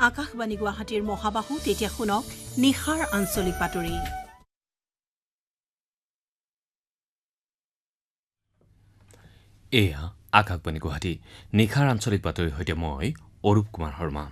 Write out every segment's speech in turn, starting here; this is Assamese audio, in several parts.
আকাশবাণী গুৱাহাটীৰ মহাবাহু তেতিয়া শুনক নিশাৰ আঞ্চলিক বাতৰি। এয়া আকাশবাণী গুৱাহাটী নিশাৰ আঞ্চলিক বাতৰিৰ সৈতে মই অৰূপ কুমাৰ শৰ্মা।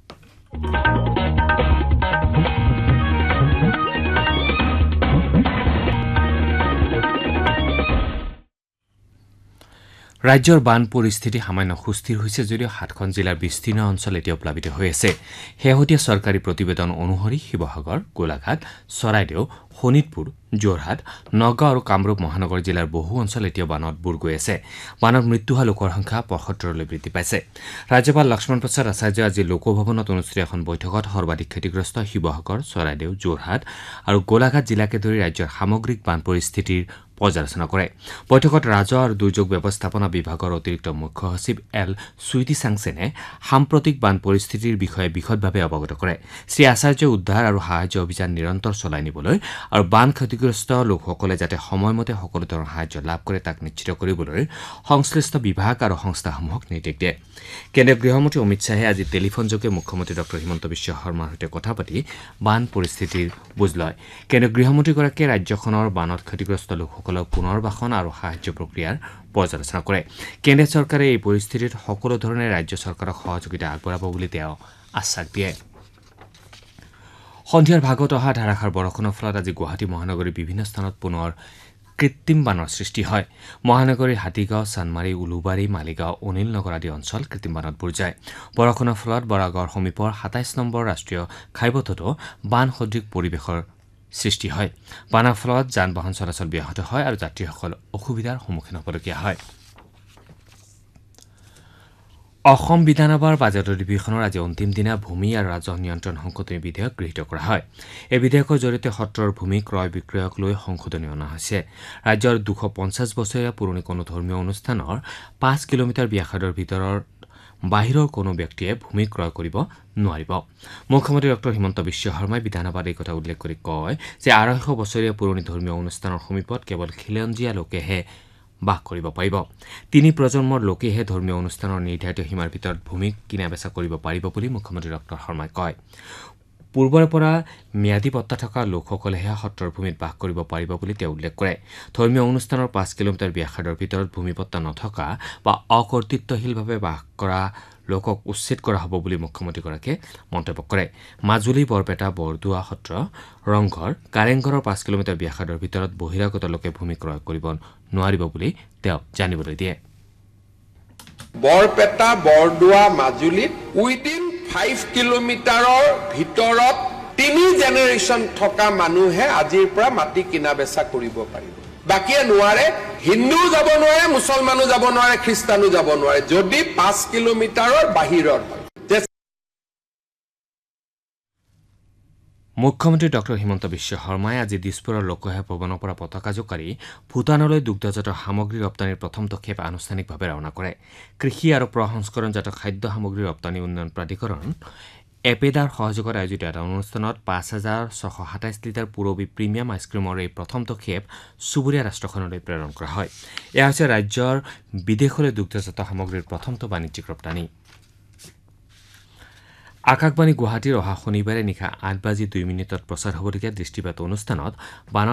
ৰাজ্যৰ বান পৰিস্থিতি সামান্য সুস্থিৰ হৈছে যদিও ৭খন জিলাৰ বিস্তীৰ্ণ অঞ্চল এতিয়াও প্লাবিত হৈ আছে। শেহতীয়া চৰকাৰী প্ৰতিবেদন অনুসৰি শিৱসাগৰ, গোলাঘাট, চৰাইদেউ, শোণিতপুৰ, যোৰহাট, নগাঁও আৰু কামৰূপ মহানগৰ জিলাৰ বহু অঞ্চল এতিয়াও বানত বুৰ গৈ আছে। বানত মৃত্যু হোৱা লোকৰ সংখ্যা ৭৫লৈ বৃদ্ধি পাইছে। ৰাজ্যপাল লক্ষ্মণ প্ৰসাদ আচাৰ্যই আজি লোকভৱনত অনুষ্ঠিত এখন বৈঠকত সৰ্বাধিক ক্ষতিগ্ৰস্ত শিৱসাগৰ, চৰাইদেউ, যোৰহাট আৰু গোলাঘাট জিলাকে ধৰি ৰাজ্যৰ সামগ্ৰিক বান পৰিস্থিতিৰ পৰ্যালোচনা কৰে। বৈঠকত ৰাজহ আৰু দুৰ্যোগ ব্যৱস্থাপনা বিভাগৰ অতিৰিক্ত মুখ্য সচিব এল চুইটি চাংছেনে সাম্প্ৰতিক বান পৰিস্থিতিৰ বিষয়ে বিশদভাৱে অৱগত কৰে। শ্ৰী আচাৰ্যই উদ্ধাৰ আৰু সাহায্য অভিযান নিৰন্তৰ চলাই নিবলৈ আৰু বান ক্ষতিগ্ৰস্ত লোকসকলে যাতে সময়মতে সকলো ধৰণৰ সাহায্য লাভ কৰে তাক নিশ্চিত কৰিবলৈ সংশ্লিষ্ট বিভাগ আৰু সংস্থাসমূহক নিৰ্দেশ দিয়ে। কেন্দ্ৰীয় গৃহমন্ত্ৰী অমিত শ্বাহে আজি টেলিফোনযোগে মুখ্যমন্ত্ৰী ডঃ হিমন্ত বিশ্ব শৰ্মাৰ সৈতে কথা পাতি বান পৰিস্থিতিৰ বুজ লয়। কেন্দ্ৰীয় গৃহমন্ত্ৰীগৰাকীয়ে ৰাজ্যখনৰ বানত ক্ষতিগ্ৰস্ত লোকসকলক পুনৰ্বাসন আৰু সাহায্য প্ৰক্ৰিয়াৰ পৰ্যালোচনা কৰে। কেন্দ্ৰীয় চৰকাৰে এই পৰিস্থিতিত সকলো ধৰণে ৰাজ্য চৰকাৰক সহযোগিতা আগবঢ়াব বুলি তেওঁ আশ্বাস দিয়ে। সন্ধিয়াৰ ভাগত অহা ধাৰাসাৰ বৰষুণৰ ফলত আজি গুৱাহাটী মহানগৰীৰ বিভিন্ন স্থানত পুনৰ কৃত্ৰিম বানৰ সৃষ্টি হয়। মহানগৰীৰ হাতীগাঁও, চানমাৰী, উলুবাৰী, মালিগাঁও, অনিল নগৰ আদি অঞ্চল কৃত্ৰিম বানত বুৰ যায়। বৰষুণৰ ফলত বৰাগাঁৱৰ সমীপৰ ২৭ নম্বৰ ৰাষ্ট্ৰীয় ঘাইপথতো বান সদৃশ পৰিৱেশৰ সৃষ্টি হয়। বানৰ ফলত যান বাহন চলাচল ব্যাহত হয় আৰু যাত্ৰীসকল অসুবিধাৰ সন্মুখীন হ'বলগীয়া হয়। অসম বিধানসভাৰ বাজেট অধিৱেশনৰ আজি অন্তিম দিনা ভূমি আৰু ৰাজহ নিয়ন্ত্ৰণ সংশোধনী বিধেয়ক গৃহীত কৰা হয়। এই বিধেয়কৰ জৰিয়তে সত্ৰৰ ভূমি ক্ৰয় বিক্ৰয়ক লৈ সংশোধনী অনা হৈছে। ৰাজ্যৰ ২৫০ বছৰীয়া পুৰণি কোনো ধৰ্মীয় অনুষ্ঠানৰ ৫ কিলোমিটাৰ ব্যাসাৰ্ধৰ বাহিৰৰ কোনো ব্যক্তিয়ে ভূমি ক্ৰয় কৰিব নোৱাৰিব। মুখ্যমন্ত্ৰী ডঃ হিমন্ত বিশ্ব শৰ্মাই বিধানসভাত এই কথা উল্লেখ কৰি কয় যে ২৫০ বছৰীয়া পুৰণি ধৰ্মীয় অনুষ্ঠানৰ সমীপত কেৱল খিলঞ্জীয়া লোকেহে বাস কৰিব পাৰিব। ৩ প্ৰজন্মৰ লোকেহে ধৰ্মীয় অনুষ্ঠানৰ নিৰ্ধাৰিত সীমাৰ ভিতৰত ভূমি কিনা বেচা কৰিব পাৰিব বুলি মুখ্যমন্ত্ৰী ডঃ শৰ্মাই কয়। পূৰ্বৰে পৰা ম্যাদী পট্টা থকা লোকসকলেহে সত্ৰৰ ভূমিত বাস কৰিব পাৰিব বুলি তেওঁ উল্লেখ কৰে। ধৰ্মীয় অনুষ্ঠানৰ ৫ কিলোমিটাৰ ব্যাসাৰ্ধৰ ভিতৰত ভূমিপট্টা নথকা বা অকৰ্তৃত্বশীলভাৱে বাস কৰা লোকক উচ্ছেদ কৰা হ'ব বুলি মুখ্যমন্ত্ৰীগৰাকীয়ে মন্তব্য কৰে। মাজুলী, বৰপেটা, বৰদোৱা সত্ৰ, ৰংঘৰ, কাৰেংঘৰৰ ৫ কিলোমিটাৰ ব্যাসাৰ্ধৰ ভিতৰত বহিৰাগত লোকে ভূমি ক্ৰয় কৰিব নোৱাৰিব বুলি তেওঁ জানিবলৈ দিয়ে। বৰপেটা, বৰদোৱা, মাজুলীত উইদিন 5 কিলোমিটাৰৰ ভিতৰত 3 জেনেৰেশ্যন থকা মানুহে আজিৰ পৰা মাটি কিনা বেচা কৰিব পাৰিব। বাকীয়ে নোৱাৰে। হিন্দুও যাব নোৱাৰে, মুছলমানো যাব নোৱাৰে, খ্ৰীষ্টানো যাব নোৱাৰে যদি 5 কিলোমিটাৰৰ বাহিৰৰ হয়। মুখ্যমন্ত্ৰী ডঃ হিমন্ত বিশ্ব শৰ্মাই আজি দিছপুৰৰ লোকসেৱা ভৱনৰ পৰা পতাকা জোকাৰি ভূটানলৈ দুগ্ধজাত সামগ্ৰী ৰপ্তানিৰ প্ৰথমটো ক্ষেপ আনুষ্ঠানিকভাৱে ৰাওনা কৰে। কৃষি আৰু প্ৰসংস্কৰণজাত খাদ্য সামগ্ৰী ৰপ্তানি উন্নয়ন প্ৰাধিকৰণ এপেডাৰ সহযোগত আয়োজিত এটা অনুষ্ঠানত ৫,৬২৭ লিটাৰ পুৰবী প্ৰিমিয়াম আইচক্ৰীমৰ এই প্ৰথমটো ক্ষেপ চুবুৰীয়া ৰাষ্ট্ৰখনলৈ প্ৰেৰণ কৰা হয়। এয়া হৈছে ৰাজ্যৰ বিদেশলৈ দুগ্ধজাত সামগ্ৰীৰ প্ৰথমটো বাণিজ্যিক ৰপ্তানি। আকাশবাণী গুৱাহাটীৰ অহা শনিবাৰে নিশা ৮:২ প্ৰচাৰ হ'বলগীয়া দৃষ্টিপাত অনুষ্ঠানত বানৰ